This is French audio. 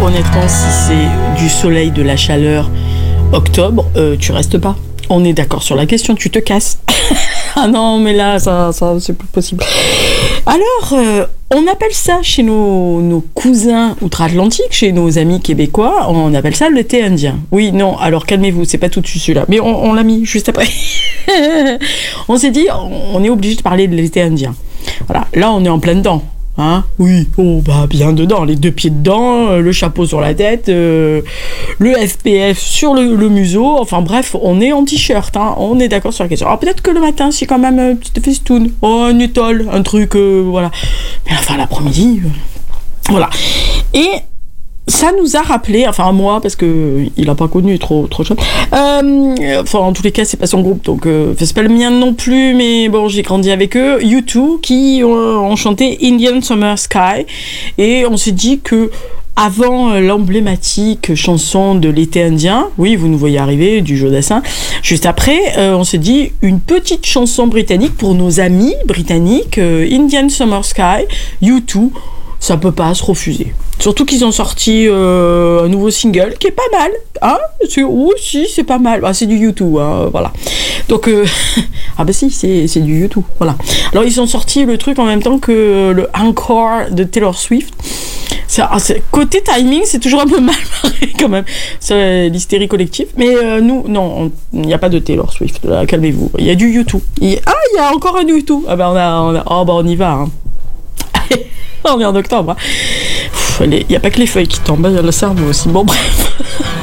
honnêtement, si c'est du soleil, de la chaleur, octobre, tu restes pas. On est d'accord sur la question, tu te casses. Ah non, mais là, ça c'est plus possible. Alors, on appelle ça chez nos cousins outre-Atlantique, chez nos amis québécois, on appelle ça l'été indien. Oui, non, alors calmez-vous, c'est pas tout de suite celui-là. Mais on l'a mis juste après. On s'est dit, on est obligé de parler de l'été indien. Voilà, là, on est en plein dedans. Hein, oui, oh bah bien dedans, les 2 pieds dedans, le chapeau sur la tête, le SPF sur le museau, enfin bref, on est en t-shirt, hein, on est d'accord sur la question. Alors peut-être que le matin, c'est quand même une petite festoune, un étole, un truc, voilà. Mais enfin l'après-midi, voilà. Et ça nous a rappelé, enfin moi, parce que il a pas connu trop jeune. Enfin, en tous les cas, c'est pas son groupe, donc c'est pas le mien non plus, mais bon, j'ai grandi avec eux. U2 qui ont chanté Indian Summer Sky, et on s'est dit que avant l'emblématique chanson de l'été indien, oui, vous nous voyez arriver, du Jodassin, juste après, on s'est dit une petite chanson britannique pour nos amis britanniques, Indian Summer Sky, U2. Ça peut pas se refuser. Surtout qu'ils ont sorti un nouveau single qui est pas mal. Hein, si, c'est pas mal. Ah, c'est du U2, hein, voilà. Donc, ah bah si, c'est du U2, voilà. Alors, ils ont sorti le truc en même temps que le Encore de Taylor Swift. Côté timing, c'est toujours un peu mal barré quand même. C'est l'hystérie collective. Mais nous, non, il n'y a pas de Taylor Swift. Là, calmez-vous. Il y a du U2. Il y a encore un U2. Ah bah on y va, hein. On est en octobre. Il n'y a pas que les feuilles qui tombent, il y a le cerveau aussi. Bon, bref.